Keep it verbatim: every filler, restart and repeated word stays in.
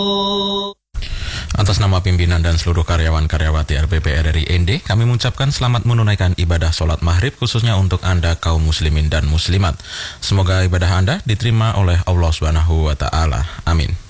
Atas nama pimpinan dan seluruh karyawan-karyawati R B P R R I N D, kami mengucapkan selamat menunaikan ibadah sholat maghrib khususnya untuk Anda kaum muslimin dan muslimat. Semoga ibadah Anda diterima oleh Allah Subhanahu wa Ta'ala. Amin.